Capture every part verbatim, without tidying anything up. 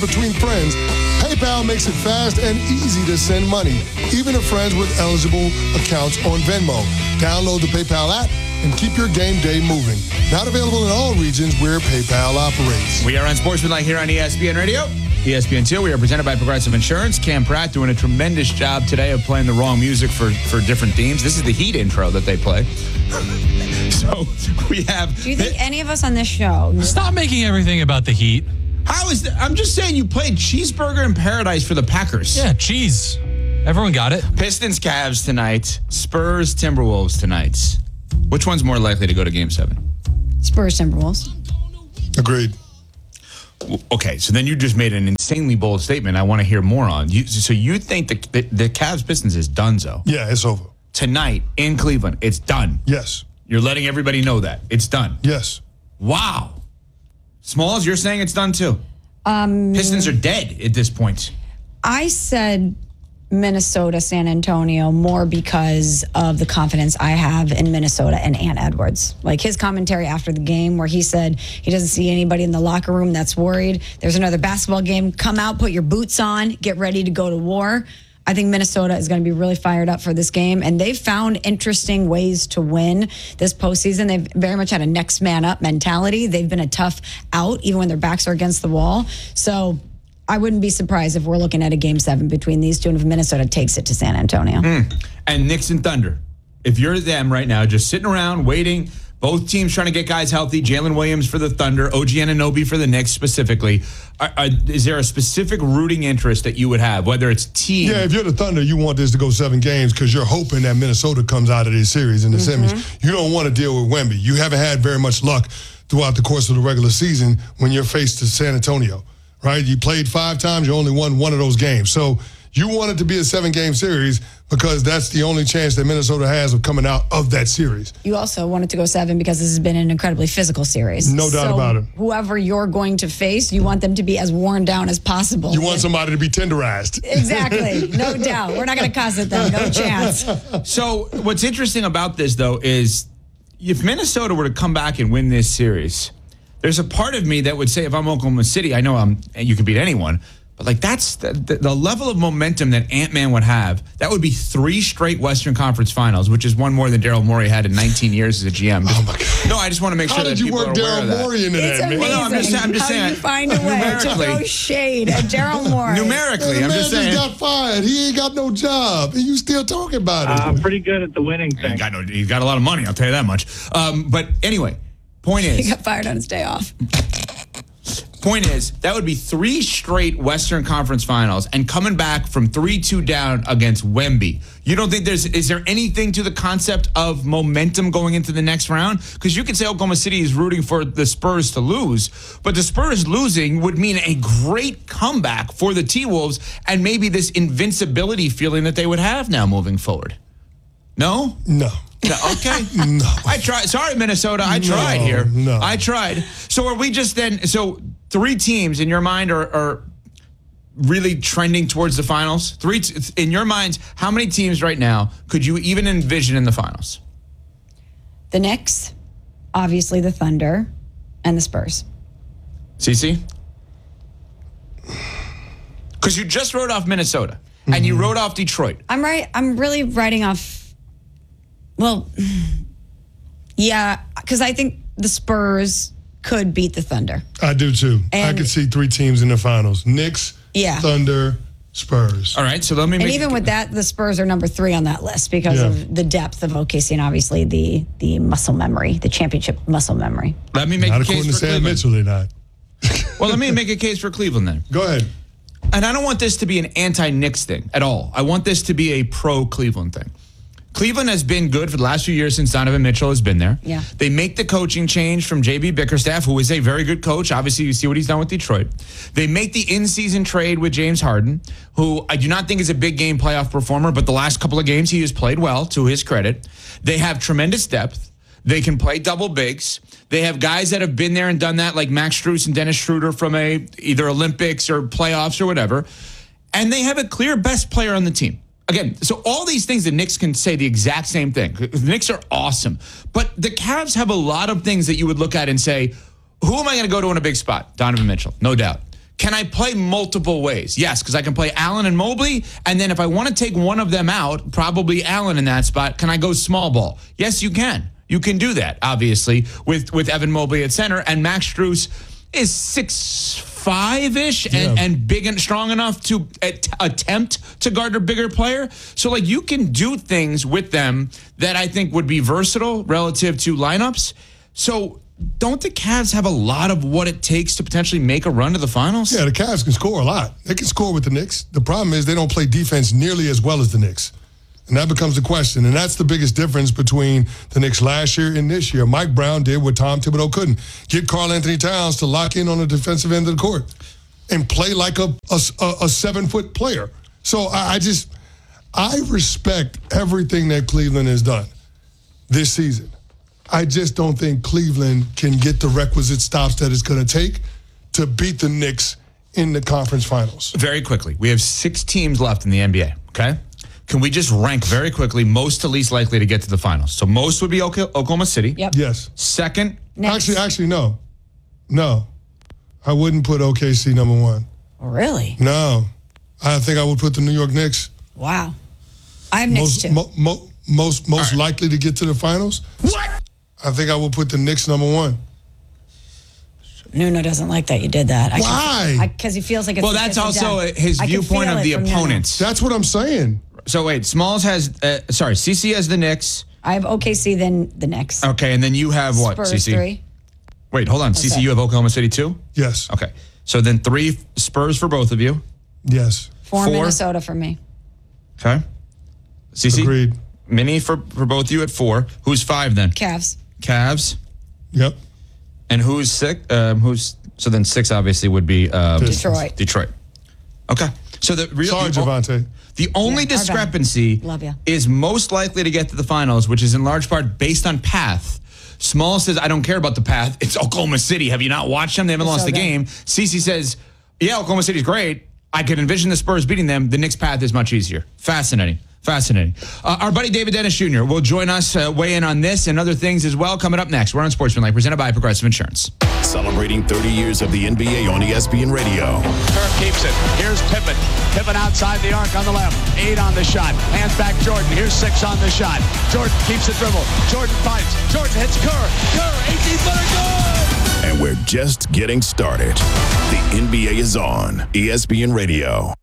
between friends, PayPal makes it fast and easy to send money, even to friends with eligible accounts on Venmo. Download the PayPal app and keep your game day moving. Not available in all regions where PayPal operates. We are on Sportsmanlike here on E S P N Radio. E S P N two, we are presented by Progressive Insurance. Cam Pratt doing a tremendous job today of playing the wrong music for, for different themes. This is the Heat intro that they play. So we have... Do you think any of us on this show... Stop making everything about the Heat. How is that? I'm just saying you played Cheeseburger in Paradise for the Packers. Yeah, cheese. Everyone got it. Pistons, Cavs tonight. Spurs, Timberwolves tonight. Which one's more likely to go to Game seven? Spurs, Timberwolves. Agreed. Okay, so then you just made an insanely bold statement I want to hear more on. You, so you think the, the, the Cavs-Pistons is donezo? Yeah, it's over. Tonight in Cleveland, it's done. Yes. You're letting everybody know that. It's done. Yes. Wow. Smalls, you're saying it's done too? Um, Pistons are dead at this point. I said Minnesota, San Antonio more because of the confidence I have in Minnesota and Ant Edwards. Like his commentary after the game where he said he doesn't see anybody in the locker room that's worried. There's another basketball game. Come out, put your boots on, get ready to go to war. I think Minnesota is going to be really fired up for this game, and they've found interesting ways to win this postseason. They've very much had a next man up mentality. They've been a tough out, even when their backs are against the wall. So I wouldn't be surprised if we're looking at a game seven between these two and if Minnesota takes it to San Antonio. Mm. And Knicks and Thunder. If you're them right now, just sitting around waiting, both teams trying to get guys healthy, Jalen Williams for the Thunder, O G Anunoby for the Knicks specifically. Are, are, is there a specific rooting interest that you would have, whether it's team? Yeah, if you're the Thunder, you want this to go seven games because you're hoping that Minnesota comes out of this series in the mm-hmm. semis. You don't want to deal with Wemby. You haven't had very much luck throughout the course of the regular season when you're faced to San Antonio. Right? You played five times, you only won one of those games. So you want it to be a seven-game series because that's the only chance that Minnesota has of coming out of that series. You also want it to go seven because this has been an incredibly physical series. No doubt so about it. Whoever you're going to face, you want them to be as worn down as possible. You want somebody to be tenderized. Exactly. No doubt. We're not going to cuss at them. No chance. So what's interesting about this, though, is if Minnesota were to come back and win this series, there's a part of me that would say if I'm Oklahoma City, I know I'm, you can beat anyone, but like that's the, the, the level of momentum that Ant-Man would have. That would be three straight Western Conference Finals, which is one more than Daryl Morey had in nineteen years as a G M. Just, oh my God. No, I just want to make sure How that did you people work are aware Daryl of that. Morey into it's that, man? amazing. Well, no, I'm just, I'm just How saying. you find a way to throw shade at Daryl Morey. Numerically, the I'm man just saying. just got fired. He ain't got no job, and you still talking about it. Uh, I'm pretty good at the winning thing. He got, no, he got a lot of money, I'll tell you that much. Um, but anyway, point is. He got fired on his day off. Point is, that would be three straight Western Conference Finals and coming back from three two down against Wemby. You don't think there's, is there anything to the concept of momentum going into the next round? Because you could say Oklahoma City is rooting for the Spurs to lose, but the Spurs losing would mean a great comeback for the T-Wolves and maybe this invincibility feeling that they would have now moving forward. No? No. No, okay. No. I tried. Sorry, Minnesota. I tried no, here. No. I tried. So are we just then, so three teams in your mind are, are really trending towards the finals? Three t- in your minds, how many teams right now could you even envision in the finals? The Knicks, obviously the Thunder, and the Spurs. Cece? Because you just wrote off Minnesota, mm-hmm. and you wrote off Detroit. I'm right. I'm really writing off. Well, yeah, because I think the Spurs could beat the Thunder. I do too. And I could see three teams in the finals: Knicks, yeah. Thunder, Spurs. All right, so let me. And make even it, with that, the Spurs are number three on that list because yeah. of the depth of O K C and obviously the the muscle memory, the championship muscle memory. Let me make not a case according to for Sam Cleveland. Mitchell, they're not. Well, let me make a case for Cleveland then. Go ahead. And I don't want this to be an anti-Knicks thing at all. I want this to be a pro-Cleveland thing. Cleveland has been good for the last few years since Donovan Mitchell has been there. Yeah. They make the coaching change from J B Bickerstaff, who is a very good coach. Obviously, you see what he's done with Detroit. They make the in-season trade with James Harden, who I do not think is a big game playoff performer, but the last couple of games he has played well, to his credit. They have tremendous depth. They can play double bigs. They have guys that have been there and done that, like Max Strus and Dennis Schroeder from a either Olympics or playoffs or whatever. And they have a clear best player on the team. Again, so all these things, the Knicks can say the exact same thing. The Knicks are awesome. But the Cavs have a lot of things that you would look at and say, who am I going to go to in a big spot? Donovan Mitchell, no doubt. Can I play multiple ways? Yes, because I can play Allen and Mobley, and then if I want to take one of them out, probably Allen in that spot, can I go small ball? Yes, you can. You can do that, obviously, with, with Evan Mobley at center, and Max Strus is six five-ish and, Yeah. and big and strong enough to at- attempt to guard a bigger player. So, like, you can do things with them that I think would be versatile relative to lineups. So, don't the Cavs have a lot of what it takes to potentially make a run to the finals? Yeah, the Cavs can score a lot. They can score with the Knicks. The problem is they don't play defense nearly as well as the Knicks. And that becomes the question. And that's the biggest difference between the Knicks last year and this year. Mike Brown did what Tom Thibodeau couldn't. Get Karl Anthony Towns to lock in on the defensive end of the court and play like a, a, a seven-foot player. So I, I just, I respect everything that Cleveland has done this season. I just don't think Cleveland can get the requisite stops that it's going to take to beat the Knicks in the conference finals. Very quickly, we have six teams left in the N B A, okay? Can we just rank very quickly most to least likely to get to the finals? So most would be Ok- Oklahoma City. Yep. Yes. Second, Next. Actually, actually, no. No. I wouldn't put O K C number one. Really? No. I think I would put the New York Knicks Wow. I have Knicks most too. mo, mo, most most All right. likely to get to the finals. what? I think I would put the Knicks number one. Nuno doesn't like that you did that. I Why? Because he feels like it's Well, a that's kiss of also death. his I can viewpoint feel of it the from Nuno. opponents. That's what I'm saying. So wait, Smalls has, uh, sorry, C C has the Knicks. I have O K C, then the Knicks. Okay, and then you have what, Spurs C C? three. Wait, hold on. C C, it. you have Oklahoma City too? Yes. Okay. So then three Spurs for both of you. Yes. Four, Four. Minnesota for me. Okay. C C? Agreed. Mini for, for both of you at four. Who's five then? Cavs. Cavs. Yep. And who's six? Um, who's so then six obviously would be um, Detroit. Detroit. Okay. So the real Sorry, the, o- Javante. the only Yeah, our bad. discrepancy Love ya. is most likely to get to the finals, which is in large part based on path. Small says, I don't care about the path. It's Oklahoma City. Have you not watched them? They haven't It's lost so the good. game. Cece says, yeah, Oklahoma City's great. I could envision the Spurs beating them. The Knicks' path is much easier. Fascinating. Fascinating. Uh, our buddy David Dennis Junior will join us, uh, weigh in on this and other things as well. Coming up next, we're on Sportsmanlike, presented by Progressive Insurance. Celebrating thirty years of the N B A on E S P N Radio. Kerr keeps it. Here's Pippen. Pippen outside the arc on the left. Eight on the shot. Hands back Jordan. Here's six on the shot. Jordan keeps the dribble. Jordan fights. Jordan hits Kerr. Kerr, eighteen-footer, good! And we're just getting started. The N B A is on E S P N Radio.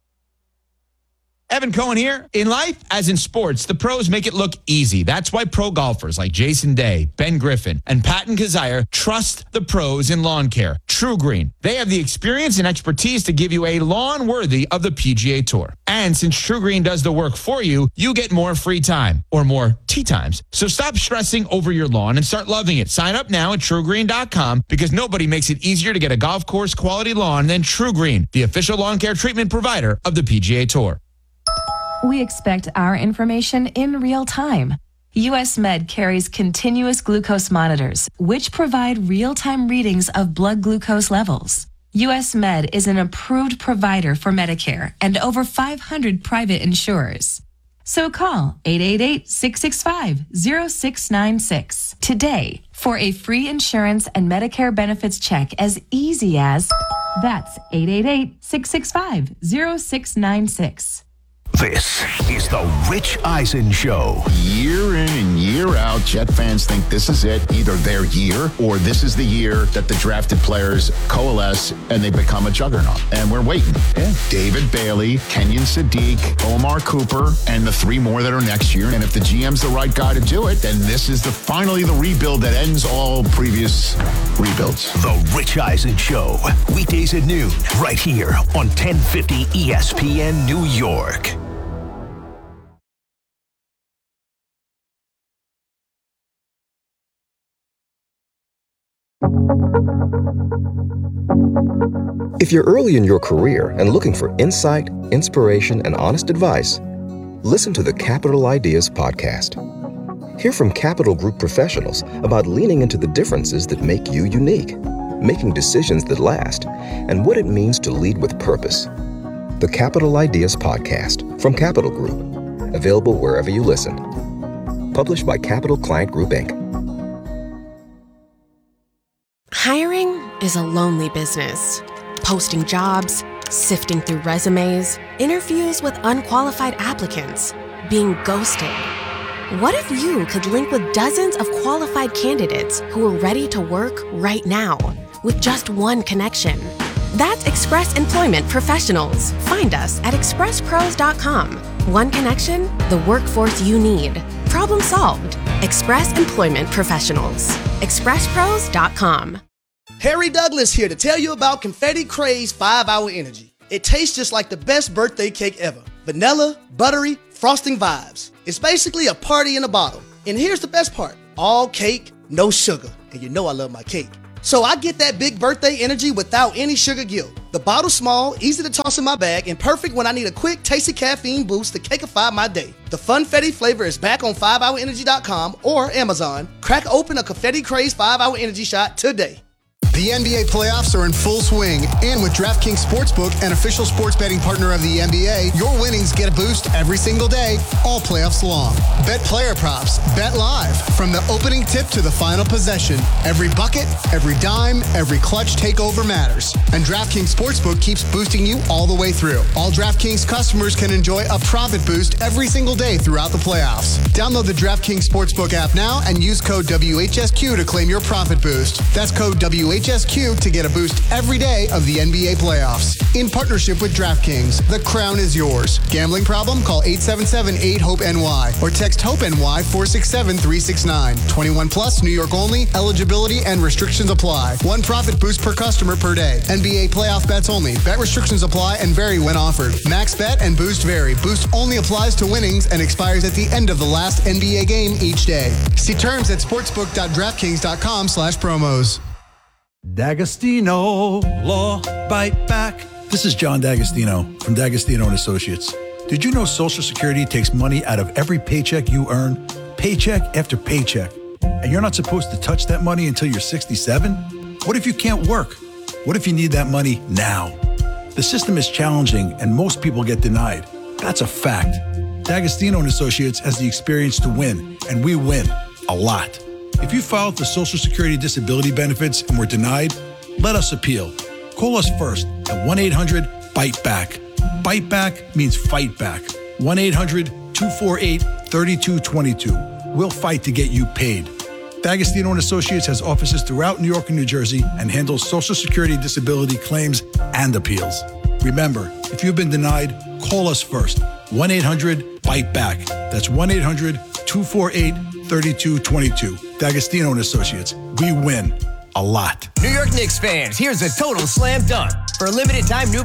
Evan Cohen here. In life, as in sports, the pros make it look easy. That's why pro golfers like Jason Day, Ben Griffin, and Patton Kazire trust the pros in lawn care. True Green. They have the experience and expertise to give you a lawn worthy of the P G A Tour. And since True Green does the work for you, you get more free time or more tee times. So stop stressing over your lawn and start loving it. Sign up now at true green dot com because nobody makes it easier to get a golf course quality lawn than True Green, the official lawn care treatment provider of the P G A Tour. We expect our information in real time. U S Med carries continuous glucose monitors, which provide real-time readings of blood glucose levels. U S Med is an approved provider for Medicare and over five hundred private insurers. So call eight eight eight, six six five, zero six nine six today for a free insurance and Medicare benefits check as easy as that's eight eight eight, six six five, zero six nine six. This is the Rich Eisen Show. Year in and year out, Jet fans think this is it, either their year or this is the year that the drafted players coalesce and they become a juggernaut. And we're waiting. Yeah. David Bailey, Kenyon Sadiq, Omar Cooper, and the three more that are next year. And if the G M's the right guy to do it, then this is the finally the rebuild that ends all previous rebuilds. The Rich Eisen Show, weekdays at noon, right here on ten fifty E S P N New York. If you're early in your career and looking for insight, inspiration, and honest advice, listen to the Capital Ideas podcast. Hear from Capital Group professionals about leaning into the differences that make you unique, making decisions that last, and what it means to lead with purpose. The Capital Ideas podcast from Capital Group, available wherever you listen. Published by Capital Client Group, Incorporated. Hiring is a lonely business. Posting jobs, sifting through resumes, interviews with unqualified applicants, being ghosted. What if you could link with dozens of qualified candidates who are ready to work right now with just one connection? That's Express Employment Professionals. Find us at express pros dot com. One connection, the workforce you need. Problem solved. Express Employment Professionals. express pros dot com. Harry Douglas here to tell you about Confetti Craze five hour Energy. It tastes just like the best birthday cake ever. Vanilla, buttery, frosting vibes. It's basically a party in a bottle. And here's the best part. All cake, no sugar. And you know I love my cake. So I get that big birthday energy without any sugar guilt. The bottle's small, easy to toss in my bag, and perfect when I need a quick, tasty caffeine boost to cakeify my day. The Funfetti flavor is back on five hour energy dot com or Amazon. Crack open a Confetti Craze five hour Energy shot today. The N B A playoffs are in full swing, and with DraftKings Sportsbook, an official sports betting partner of the N B A, your winnings get a boost every single day, all playoffs long. Bet player props, bet live, from the opening tip to the final possession. Every bucket, every dime, every clutch takeover matters. And DraftKings Sportsbook keeps boosting you all the way through. All DraftKings customers can enjoy a profit boost every single day throughout the playoffs. Download the DraftKings Sportsbook app now and use code W H S Q to claim your profit boost. That's code W H S Q to get a boost every day of the N B A playoffs. In partnership with DraftKings, the crown is yours. Gambling problem? Call eight seven seven, eight, HOPE N Y or text HOPE-NY four six seven, three six nine. twenty-one plus, New York only. Eligibility and restrictions apply. One profit boost per customer per day. N B A playoff bets only. Bet restrictions apply and vary when offered. Max bet and boost vary. Boost only applies to winnings and expires at the end of the last N B A game each day. See terms at sportsbook dot draftkings dot com slash promos. D'Agostino Law Bite Back. This is John D'Agostino from D'Agostino and Associates. Did you know Social Security takes money out of every paycheck you earn, paycheck after paycheck, and you're not supposed to touch that money until you're sixty-seven? What if you can't work? What if you need that money now? The system is challenging and most people get denied. That's a fact. D'Agostino and Associates has the experience to win, and we win a lot. If you filed for Social Security disability benefits and were denied, let us appeal. Call us first at one eight hundred, bite back. Bite back means fight back. one eight hundred, two four eight, three two two two. We'll fight to get you paid. D'Agostino and Associates has offices throughout New York and New Jersey and handles Social Security disability claims and appeals. Remember, if you've been denied, call us first. one eight hundred, bite back. That's one eight hundred, two four eight, three two two two. D'Agostino and Associates. We win a lot. New York Knicks fans, here's a total slam dunk. For a limited time, new